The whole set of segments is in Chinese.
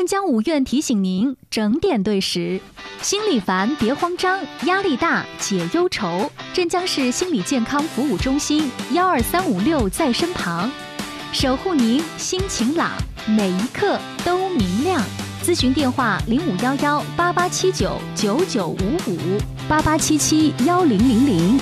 江五院提醒您整点对时。心里烦别慌张，压力大解忧愁。镇江市心理健康服务中心12356在身旁，守护您心晴朗，每一刻都明亮。咨询电话05118879995588771000。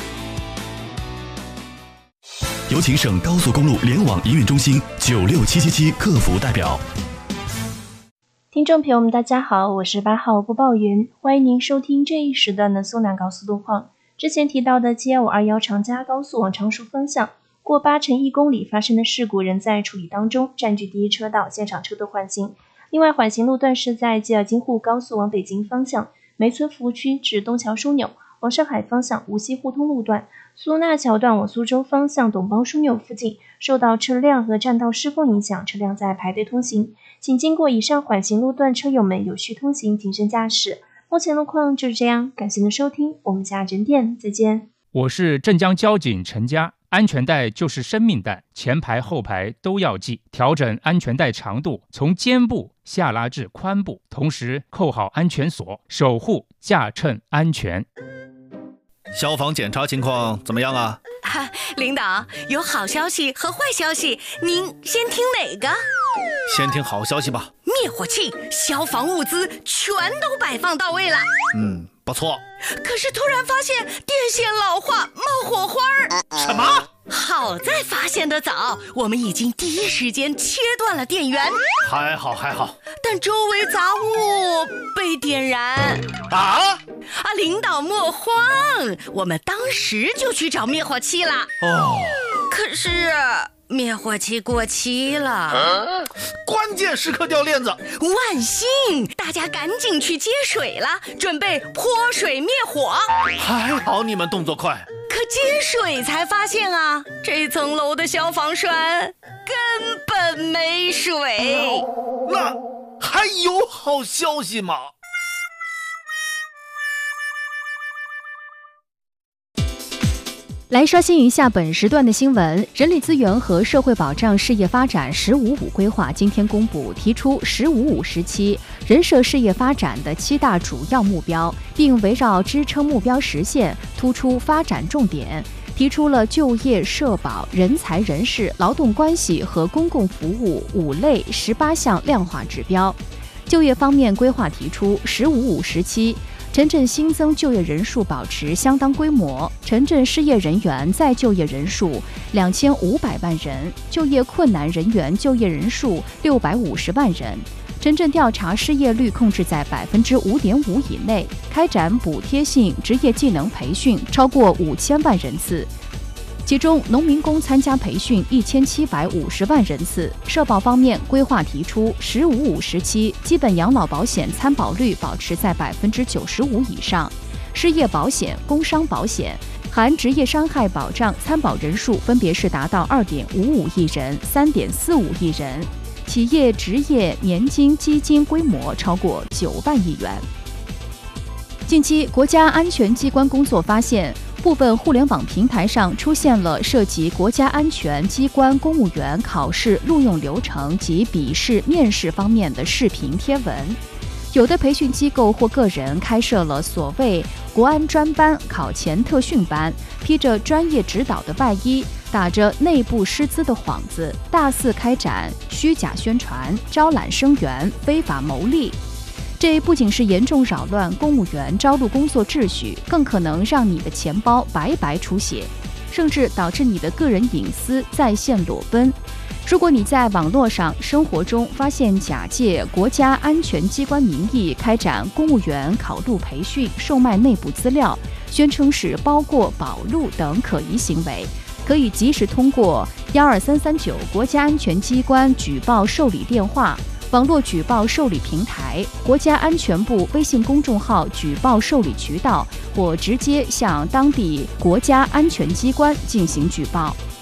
有请省高速公路联网营运中心96777客服代表。 听众朋友们大家好，我是8号播报员，欢迎您收听这一时段的苏南高速路况。之前提到的 G2521 长嘉高速往常熟方向过81公里发生的事故仍在处理当中，占据第一车道，现场车多缓行。另外缓行路段是在吉尔金沪高速往北京方向梅村服务区至东桥枢纽，往上海方向无锡互通路段苏纳桥段往苏州方向董包枢纽附近，受到车辆和占道施工影响，车辆在排队通行，请经过以上缓行路段车友们有序通行，谨慎驾驶。目前路况就是这样，感谢您的收听，我们下整点再见。 我是镇江交警陈佳。安全带就是生命带，前排后排都要系，调整安全带长度，从肩部下拉至髋部，同时扣好安全锁，守护驾乘安全。 消防检查情况怎么样啊？ 领导，有好消息和坏消息，您先听哪个？ 先听好消息吧。 灭火器、消防物资全都摆放到位了。 不错。 可是突然发现电线老化，冒火花儿。 什么？ 好在发现得早，我们已经第一时间切断了电源。 还好。 但周围杂物被点燃。领导莫慌，我们当时就去找灭火器了。可是灭火器过期了。 关键时刻掉链子。 万幸，大家赶紧去接水了，准备泼水灭火。 还好你们动作快。 可接水才发现啊，这层楼的消防栓根本没水。 那还有好消息吗？ 来刷新一下本时段的新闻。人力资源和社会保障事业发展“15-5”规划今天公布，提出“15-5”时期人社事业发展的7大主要目标，并围绕支撑目标实现突出发展重点，提出了就业、社保、人才、人事、劳动关系和公共服务5类18项量化指标。就业方面规划提出“15-5”时期城镇新增就业人数保持相当规模，城镇失业人员再就业人数2500万人，就业困难人员就业人数650万人，城镇调查失业率控制在5.5%以内，开展补贴性职业技能培训超过5000万人次。其中，农民工参加培训1750万人次。社保方面规划提出“15-5”时期基本养老保险参保率保持在95%以上，失业保险、工伤保险含职业伤害保障参保人数分别是达到2.55亿人、3.45亿人，企业职业年金基金规模超过9万亿元。近期，国家安全机关工作发现，部分互联网平台上出现了涉及国家安全机关公务员考试录用流程及笔试、面试方面的视频贴文。有的培训机构或个人开设了所谓国安专班、考前特训班，披着专业指导的外衣，打着内部师资的幌子，大肆开展虚假宣传，招揽生源，非法牟利。这不仅是严重扰乱公务员招录工作秩序，更可能让你的钱包白白出血，甚至导致你的个人隐私在线裸奔。如果你在网络上、生活中发现假借国家安全机关名义开展公务员考录培训、售卖内部资料，宣称是包过保录等可疑行为，可以及时通过12339国家安全机关举报受理电话、网络举报受理平台、国家安全部微信公众号举报受理渠道，或直接向当地国家安全机关进行举报。